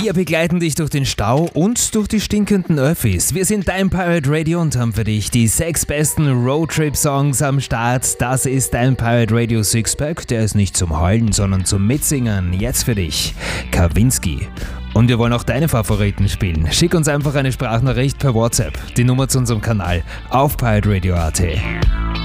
Wir begleiten dich durch den Stau und durch die stinkenden Öffis. Wir sind dein Pirate Radio und haben für dich die 6 besten Roadtrip-Songs am Start. Das ist dein Pirate Radio Sixpack. Der ist nicht zum Heulen, sondern zum Mitsingen. Jetzt für dich, Kavinsky. Und wir wollen auch deine Favoriten spielen. Schick uns einfach eine Sprachnachricht per WhatsApp. Die Nummer zu unserem Kanal auf pirateradio.at.